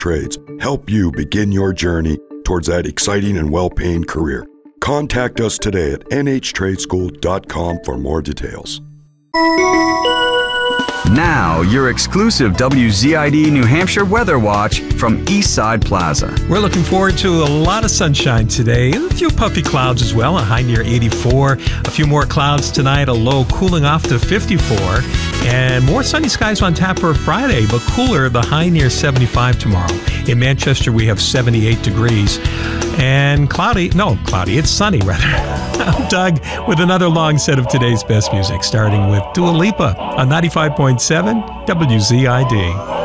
Trades help you begin your journey towards that exciting and well-paying career. Contact us today at nhtradeschool.com for more details. Now, your exclusive WZID New Hampshire Weather Watch from Eastside Plaza. We're looking forward to a lot of sunshine today, and a few puffy clouds as well, a high near 84. A few more clouds tonight, a low cooling off to 54. And more sunny skies on tap for Friday, but cooler, the high near 75 tomorrow. In Manchester, we have 78 degrees. And it's sunny rather. I'm Doug with another long set of today's best music, starting with Dua Lipa on 95.7 WZID.